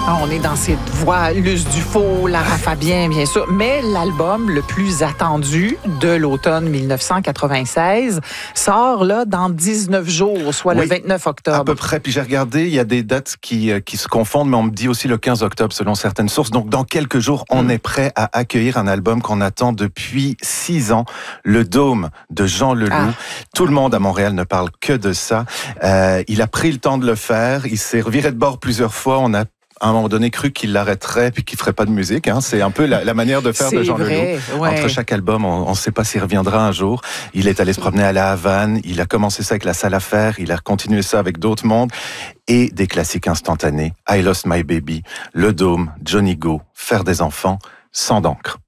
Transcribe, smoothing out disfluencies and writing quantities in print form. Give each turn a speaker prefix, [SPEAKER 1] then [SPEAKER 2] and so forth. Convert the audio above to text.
[SPEAKER 1] On est dans cette voix, Luce Dufaux, Lara Fabian, bien sûr, mais l'album le plus attendu de l'automne 1996 sort là dans 19 jours, soit le 29 octobre.
[SPEAKER 2] À peu près, puis j'ai regardé, il y a des dates qui se confondent, mais on me dit aussi le 15 octobre selon certaines sources. Donc dans quelques jours, on est prêt à accueillir un album qu'on attend depuis 6 ans, Le Dôme de Jean Leloup. Tout le monde à Montréal ne parle que de ça. Il a pris le temps de le faire, il s'est reviré de bord plusieurs fois, on a à un moment donné cru qu'il l'arrêterait puis qu'il ferait pas de musique. C'est un peu la manière de faire de Jean Leloup. Ouais. Entre chaque album, on ne sait pas s'il reviendra un jour. Il est allé se promener à la Havane. Il a commencé ça avec la Salle à faire. Il a continué ça avec d'autres mondes. Et des classiques instantanés. I Lost My Baby, Le Dôme, Johnny Go, Faire des enfants, Sang d'encre.